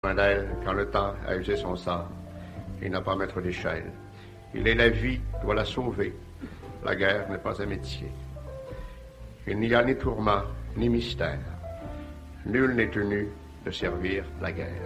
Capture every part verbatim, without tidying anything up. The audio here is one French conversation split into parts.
d'elle quand le temps a usé son sort et n'a pas mettre d'échelle. Il est la vie, doit la sauver. La guerre n'est pas un métier. Il n'y a ni tourment, ni mystère. Nul n'est tenu de servir la guerre.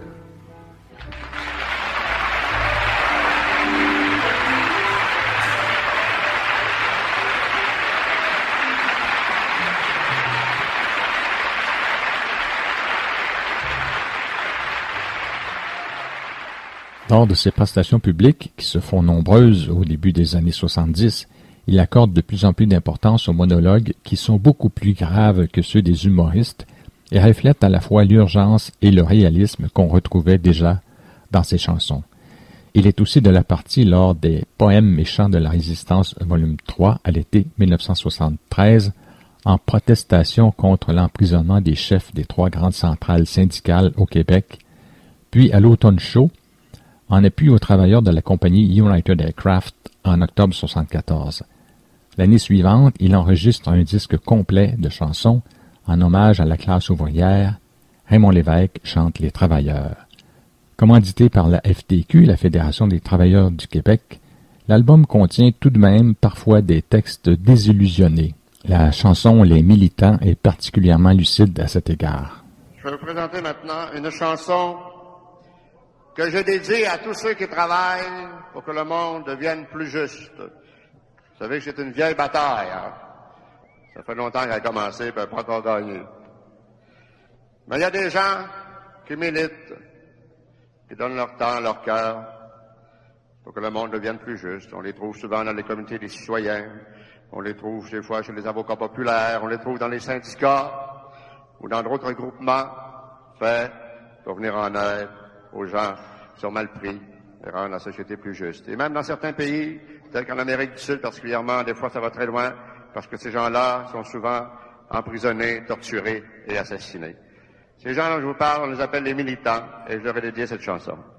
Lors de ses prestations publiques, qui se font nombreuses au début des années soixante-dix, il accorde de plus en plus d'importance aux monologues qui sont beaucoup plus graves que ceux des humoristes et reflètent à la fois l'urgence et le réalisme qu'on retrouvait déjà dans ses chansons. Il est aussi de la partie lors des Poèmes méchants de la Résistance volume trois à l'été mille neuf cent soixante-treize, en protestation contre l'emprisonnement des chefs des trois grandes centrales syndicales au Québec, puis à l'automne chaud, en appui aux travailleurs de la compagnie United Aircraft en octobre soixante-quatorze. L'année suivante, il enregistre un disque complet de chansons en hommage à la classe ouvrière. Raymond Lévesque chante Les Travailleurs. Commandité par la F T Q, la Fédération des travailleurs du Québec, l'album contient tout de même parfois des textes désillusionnés. La chanson Les Militants est particulièrement lucide à cet égard. Je vais vous présenter maintenant une chanson que je dédie à tous ceux qui travaillent pour que le monde devienne plus juste. Vous savez que c'est une vieille bataille, hein? Ça fait longtemps qu'elle a commencé, puis elle n'a pas encore gagné. Mais il y a des gens qui militent, qui donnent leur temps, leur cœur, pour que le monde devienne plus juste. On les trouve souvent dans les comités des citoyens, on les trouve des fois chez les avocats populaires, on les trouve dans les syndicats, ou dans d'autres groupements faits pour venir en aide aux gens qui sont mal pris et rendre la société plus juste. Et même dans certains pays, tels qu'en Amérique du Sud particulièrement, des fois ça va très loin, parce que ces gens-là sont souvent emprisonnés, torturés et assassinés. Ces gens dont je vous parle, on les appelle les militants, et je leur ai dédié cette chanson.